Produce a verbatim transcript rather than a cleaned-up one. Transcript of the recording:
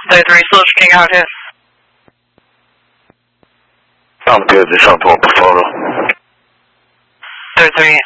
thirty-three, Soldier King out here. I'm good, just trying to pull up a photo. thirty-three,